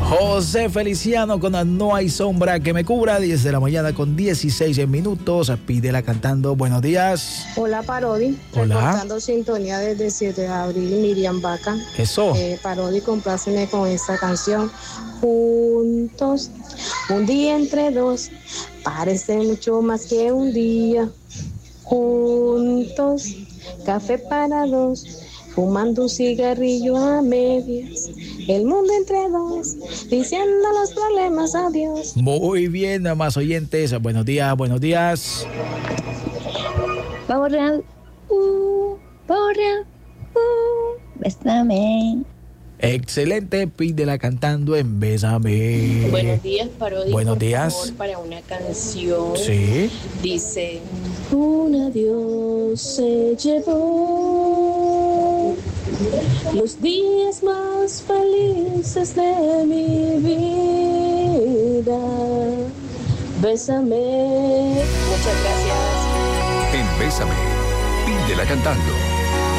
José Feliciano con No hay sombra que me cubra, 10 de la mañana con 16 minutos. Pídela cantando. Buenos días. Hola, Parodi. Hola. Reportando sintonía desde 7 de abril, Miriam Vaca. Eso. Parodi, compláceme con esta canción. Juntos, un día entre dos, parece mucho más que un día. Juntos, café para dos, fumando un cigarrillo a medias. El mundo entre dos, diciendo los problemas adiós. Muy bien, más oyentes. Buenos días, buenos días. Pavo real, pavo real, bésame. Excelente, pídela cantando en Bésame. Buenos días, Parodi. Buenos por días. favor, para una canción. Sí. Dice: un adiós se llevó los días más felices de mi vida. Bésame. Muchas gracias. En Bésame, pídela cantando.